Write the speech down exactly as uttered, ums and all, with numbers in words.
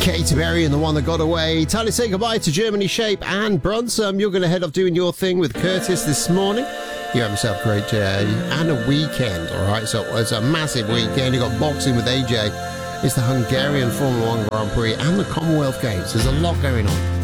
Katy Perry and the one that got away. Time to say goodbye to Germany Shape and Bronson. You're going to head off doing your thing with Curtis this morning. You have yourself a great day and a weekend, all right? So it's a massive weekend. You've got boxing with A J. It's the Hungarian Formula One Grand Prix and the Commonwealth Games. There's a lot going on.